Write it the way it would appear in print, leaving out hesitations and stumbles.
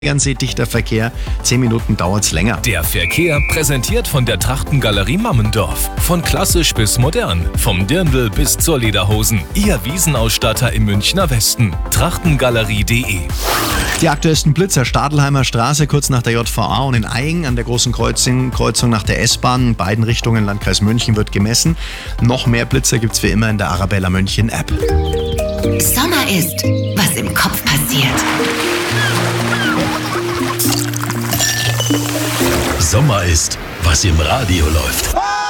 Tegernsee dichter Verkehr, 10 Minuten dauert's länger. Der Verkehr präsentiert von der Trachtengalerie Mammendorf. Von klassisch bis modern, vom Dirndl bis zur Lederhosen. Ihr Wiesenausstatter im Münchner Westen. Trachtengalerie.de. Die aktuellsten Blitzer: Stadelheimer Straße kurz nach der JVA und in Eying an der großen Kreuzung nach der S-Bahn. In beiden Richtungen Landkreis München wird gemessen. Noch mehr Blitzer gibt's wie immer in der Arabella München App. Sommer ist, was im Kopf passiert. Sommer ist, was im Radio läuft.